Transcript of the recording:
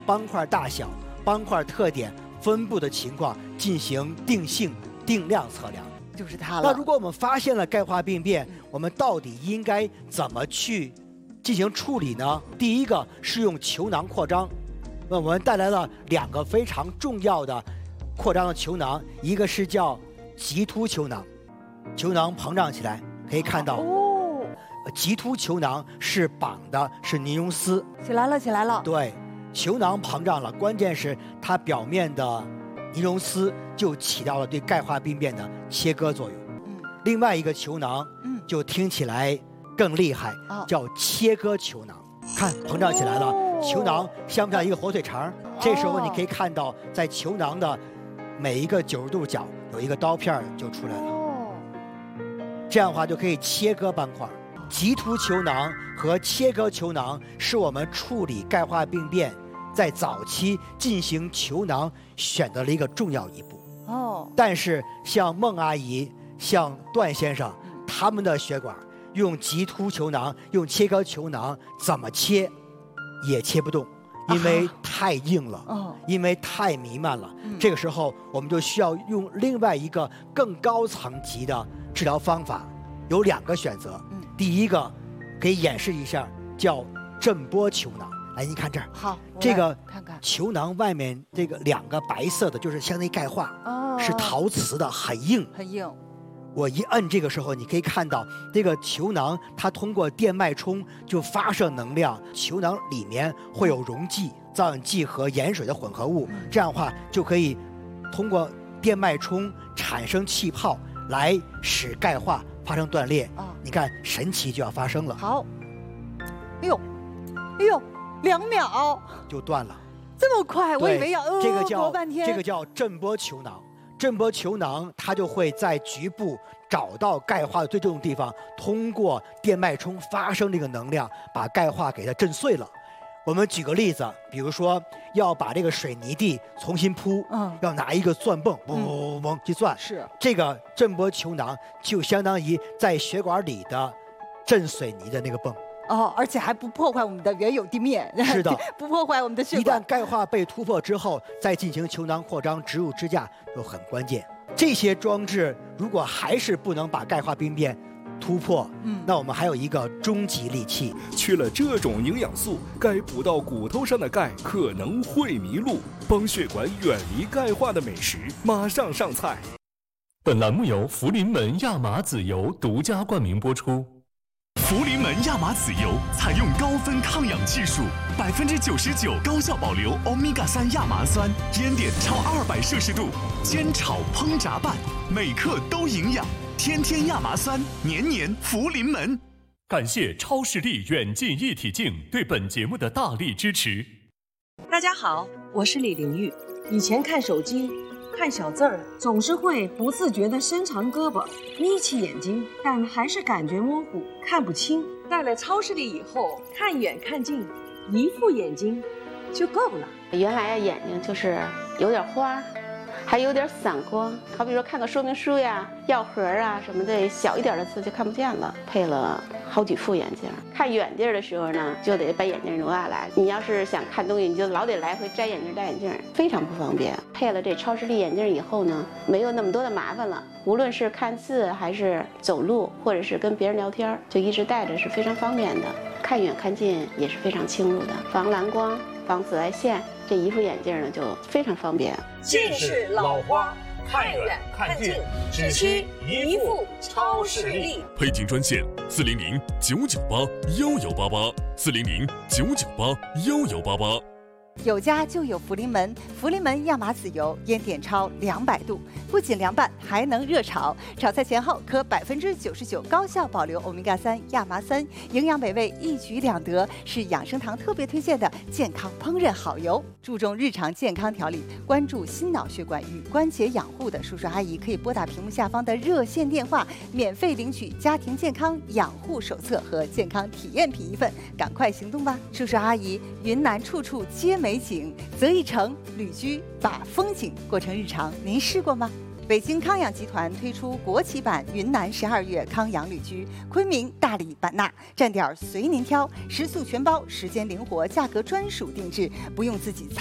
斑块大小、斑块特点、分布的情况进行定性、定量测量。 就是它了。 那如果我们发现了钙化病变，我们到底应该怎么去进行处理呢？第一个是用球囊扩张，那我们带来了2个非常重要的扩张的球囊，一个是叫棘突球囊，球囊膨胀起来，可以看到哦， 棘突球囊是绑的是尼龙丝， 起来了，起来了。 对，球囊膨胀了，关键是它表面的尼龙丝就起到了对钙化病变的切割作用。另外一个球囊，就听起来更厉害，叫切割球囊。看，膨胀起来了，球囊像不像一个火腿肠？这时候你可以看到，在球囊的每一个90度角有一个刀片就出来了。这样的话就可以切割斑块。棘突球囊和切割球囊是我们处理钙化病变在早期进行球囊选择了一个重要一步。但是像孟阿姨、像段先生，他们的血管用棘突球囊、用切割球囊怎么切也切不动，因为太硬了，因为太弥漫了。这个时候我们就需要用另外一个更高层级的治疗方法，有2个选择。第一个可以演示一下，叫震波球囊。来，您看这儿， 好， 这个看看球囊外面这个2个白色的，就是相当于钙化，是陶瓷的，很硬， 很硬。 我一摁这个时候，你可以看到这个球囊，它通过电脉冲就发射能量，球囊里面会有溶剂、造氧剂和盐水的混合物，这样的话就可以通过电脉冲产生气泡，来使钙化发生断裂。你看，神奇就要发生了。 好，哎呦，2秒就断了， 这么快？我以为要磨半天。 这个叫震波球囊。震波球囊它就会在局部找到钙化的最重的地方，通过电脉冲发生这个能量，把钙化给它震碎了。我们举个例子，比如说要把这个水泥地重新铺，要拿一个钻泵，嘣嘣去钻。 是这个震波球囊就相当于在血管里的震水泥的那个泵。 而且还不破坏我们的原有地面。 是的， 不破坏我们的血管。 一旦钙化被突破之后，再进行球囊扩张、植入支架就很关键。这些装置如果还是不能把钙化病变突破，那我们还有一个终极利器。 缺了这种营养素，该补到骨头上的钙可能会迷路，帮血管远离钙化的美食马上上菜。 本栏目由福临门亚麻籽油独家冠名播出。 福临门亚麻籽油采用高分抗氧技术，99%高效保留欧米伽3亚麻酸，烟点超200摄氏度，煎炒烹炸拌，每克都营养。天天亚麻酸，年年福临门。 感谢超视力远近一体镜对本节目的大力支持。 大家好，我是李玲玉。以前看手机看小字儿，总是会不自觉地伸长胳膊，眯起眼睛，但还是感觉模糊，看不清。戴了超视力以后，看远看近，一副眼睛就够了。 原来眼睛就是有点花，还有点散光，好比说看个说明书呀、药盒啊什么的，小一点的字就看不见了。配了好几副眼镜，看远地儿的时候呢，就得把眼镜挪下来。你要是想看东西，你就老得来回摘眼镜戴眼镜，非常不方便。配了这超视力眼镜以后呢，没有那么多的麻烦了。无论是看字还是走路，或者是跟别人聊天，就一直戴着是非常方便的。看远看近也是非常清楚的，防蓝光、防紫外线。这一副眼镜呢就非常方便。 近视老花，看远看近，只需一副超视力。 配镜专线400-998-1188，400-998-1188。 有家就有福临门，福临门亚麻籽油烟点超200度，不仅凉拌，还能热炒。炒菜前后可99%高效保留欧米伽3亚麻酸，营养美味一举两得，是养生堂特别推荐的健康烹饪好油。注重日常健康调理，关注心脑血管与关节养护的叔叔阿姨，可以拨打屏幕下方的热线电话，免费领取家庭健康养护手册和健康体验品1份，赶快行动吧！叔叔阿姨，云南处处皆美景，择一城旅居，把风景过成日常，您试过吗？ 北京康养集团推出国企版云南12月康养旅居，昆明、大理、版纳，站点随您挑，食宿全包，时间灵活，价格专属定制，不用自己